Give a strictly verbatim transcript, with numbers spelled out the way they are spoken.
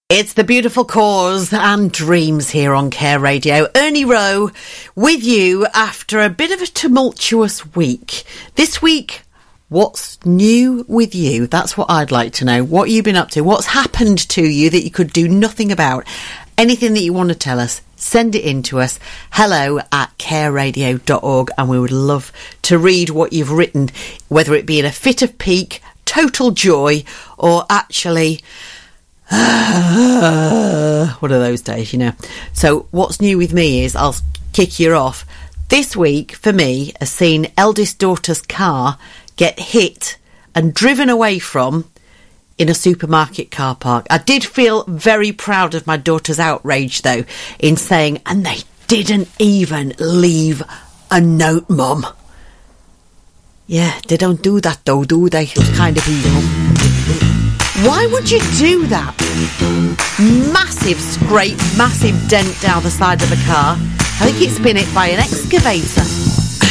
It's the beautiful cause and dreams here on Care Radio. Ernie Rowe with you after a bit of a tumultuous week. This week, what's new with you? That's what I'd like to know. What you've been up to? What's happened to you that you could do nothing about? Anything that you want to tell us, send it in to us. Hello at care radio dot org, and we would love to read what you've written, whether it be in a fit of pique, total joy, or actually... one of those days, you know. So what's new with me is, I'll kick you off. This week, for me, has seen eldest daughter's car get hit and driven away from in a supermarket car park. I did feel very proud of my daughter's outrage, though, in saying, and they didn't even leave a note, Mum. Yeah, they don't do that, though, do they? It was kind of evil. Why would you do that? Massive scrape, massive dent down the side of the car. I think it's been hit by an excavator.